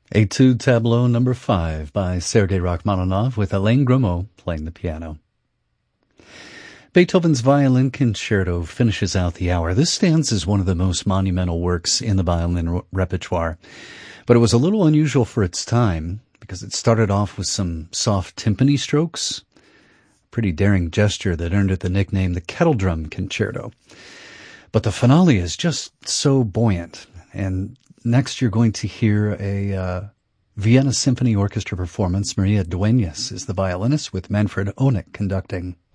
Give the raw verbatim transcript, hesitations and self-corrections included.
Etude Tableau number five by Sergei Rachmaninoff with Alain Grimaud playing the piano. Beethoven's Violin Concerto finishes out the hour. This stands as one of the most monumental works in the violin repertoire, but it was a little unusual for its time because it started off with some soft timpani strokes, a pretty daring gesture that earned it the nickname the Kettle Drum Concerto. But the finale is just so buoyant, and next you're going to hear a uh, Vienna Symphony Orchestra performance. Maria Dueñas is the violinist with Manfred Honeck conducting.